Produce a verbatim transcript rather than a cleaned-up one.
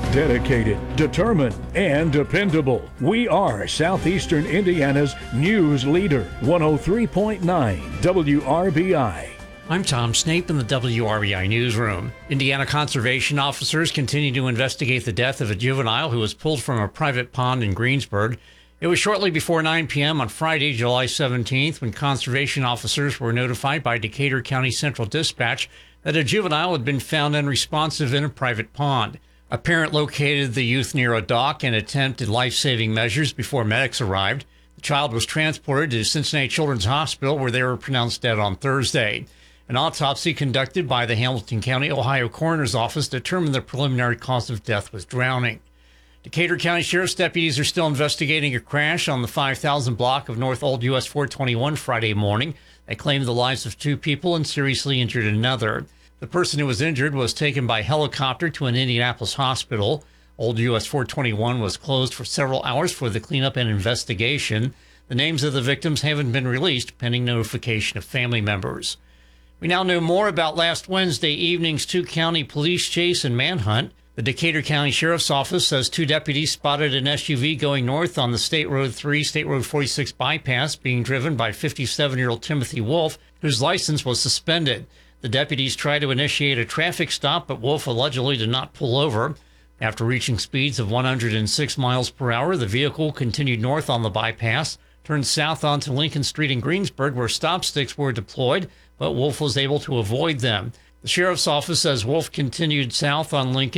Dedicated, determined, and dependable. We are Southeastern Indiana's news leader. one oh three point nine W R B I. I'm Tom Snape in the W R B I newsroom. Indiana conservation officers continue to investigate the death of a juvenile who was pulled from a private pond in Greensburg. It was shortly before nine p.m. on Friday, July seventeenth, when conservation officers were notified by Decatur County Central Dispatch that a juvenile had been found unresponsive in a private pond. A parent located the youth near a dock and attempted life-saving measures before medics arrived. The child was transported to Cincinnati Children's Hospital, where they were pronounced dead on Thursday. An autopsy conducted by the Hamilton County, Ohio Coroner's Office determined the preliminary cause of death was drowning. Decatur County Sheriff's deputies are still investigating a crash on the five thousand block of North Old U S four twenty-one Friday morning that claimed the lives of two people and seriously injured another. The person who was injured was taken by helicopter to an Indianapolis hospital. Old U S four twenty-one was closed for several hours for the cleanup and investigation. The names of the victims haven't been released, pending notification of family members. We now know more about last Wednesday evening's two-county police chase and manhunt. The Decatur County Sheriff's Office says two deputies spotted an S U V going north on the State Road three, State Road forty-six bypass being driven by fifty-seven-year-old Timothy Wolf, whose license was suspended. The deputies tried to initiate a traffic stop, but Wolf allegedly did not pull over. After reaching speeds of one hundred six miles per hour, the vehicle continued north on the bypass, turned south onto Lincoln Street in Greensburg, where stop sticks were deployed, but Wolf was able to avoid them. The sheriff's office says Wolf continued south on Lincoln